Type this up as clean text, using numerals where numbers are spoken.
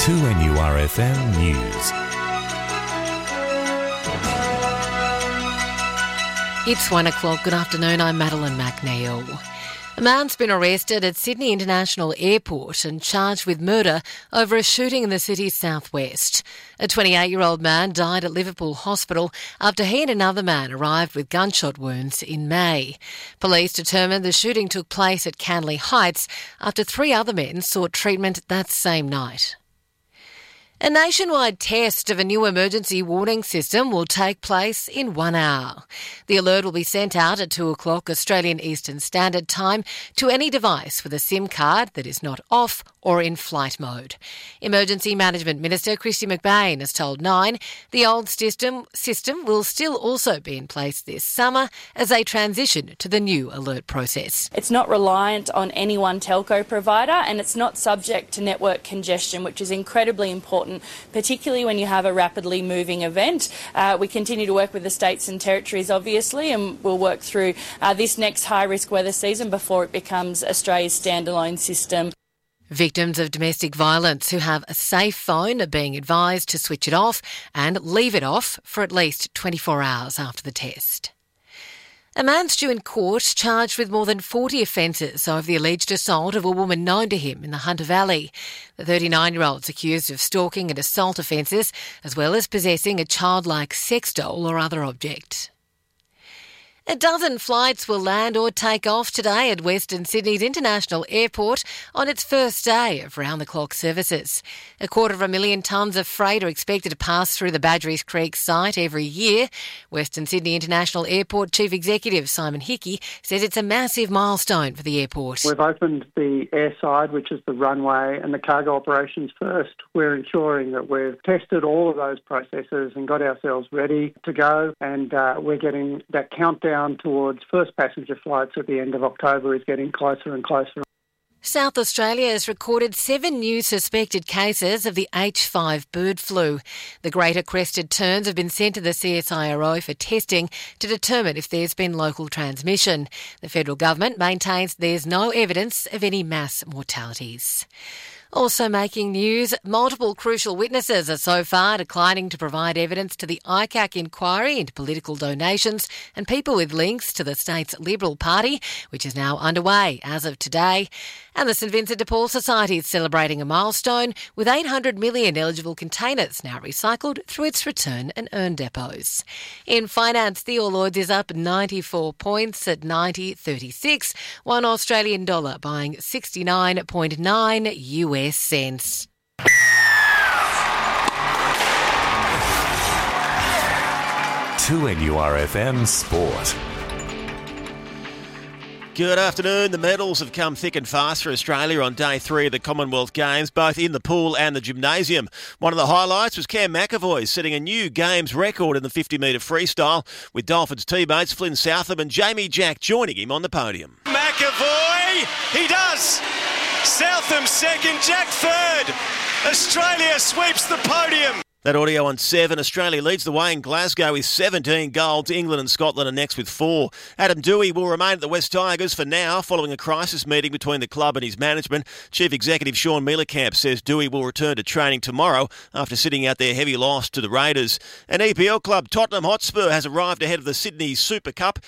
2NURFM News. It's 1 o'clock. Good afternoon. I'm Madeline McNeil. A man's been arrested at Sydney International Airport and charged with murder over a shooting in the city's southwest. A 28-year-old man died at Liverpool Hospital after he and another man arrived with gunshot wounds in May. Police determined the shooting took place at Canley Heights after 3 other men sought treatment that same night. A nationwide test of a new emergency warning system will take place in 1 hour. The alert will be sent out at 2 o'clock Australian Eastern Standard Time to any device with a SIM card that is not off or in flight mode. Emergency Management Minister Kristy McBain has told Nine the old system will still also be in place this summer as they transition to the new alert process. It's not reliant on any one telco provider and it's not subject to network congestion, which is incredibly important, particularly when you have a rapidly moving event. We continue to work with the states and territories, obviously, and we'll work through this next high-risk weather season before it becomes Australia's standalone system. Victims of domestic violence who have a safe phone are being advised to switch it off and leave it off for at least 24 hours after the test. A man's due in court charged with more than 40 offences over the alleged assault of a woman known to him in the Hunter Valley. The 39-year-old's accused of stalking and assault offences, as well as possessing a childlike sex doll or other object. A dozen flights will land or take off today at Western Sydney's International Airport on its first day of round-the-clock services. 250,000 tonnes of freight are expected to pass through the Badgerys Creek site every year. Western Sydney International Airport Chief Executive Simon Hickey says it's a massive milestone for the airport. We've opened the airside, which is the runway, and the cargo operations first. We're ensuring that we've tested all of those processes and got ourselves ready to go, and we're getting that countdown towards first passenger flights at the end of October is getting closer and closer. South Australia has recorded 7 new suspected cases of the H5 bird flu. The greater crested terns have been sent to the CSIRO for testing to determine if there's been local transmission. The federal government maintains there's no evidence of any mass mortalities. Also making news, multiple crucial witnesses are so far declining to provide evidence to the ICAC inquiry into political donations and people with links to the state's Liberal Party, which is now underway as of today. And the St Vincent de Paul Society is celebrating a milestone with 800 million eligible containers now recycled through its return and earn depots. In finance, the All Ords is up 94 points at 90.36, $1 Australian dollar buying 69.9 US cents. To NURFM Sport. Good afternoon. The medals have come thick and fast for Australia on day 3 of the Commonwealth Games, both in the pool and the gymnasium. One of the highlights was Cam McAvoy setting a new Games record in the 50-metre freestyle, with Dolphins teammates Flynn Southam and Jamie Jack joining him on the podium. McAvoy, he does! Southam second, Jack third. Australia sweeps the podium. That audio on 7. Australia leads the way in Glasgow with 17 golds. England and Scotland are next with 4. Adam Doueihi will remain at the West Tigers for now, following a crisis meeting between the club and his management. Chief Executive Sean Mielecamp says Doueihi will return to training tomorrow after sitting out their heavy loss to the Raiders. An EPL club, Tottenham Hotspur, has arrived ahead of the Sydney Super Cup.